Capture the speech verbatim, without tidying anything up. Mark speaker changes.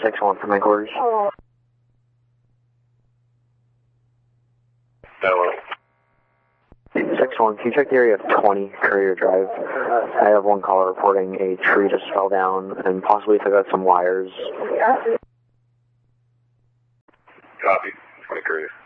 Speaker 1: six one from headquarters.
Speaker 2: Hello.
Speaker 1: six one, can you check the area of twenty Courier Drive? I have one caller reporting a tree just fell down and possibly took out some wires.
Speaker 2: Copy. twenty Courier.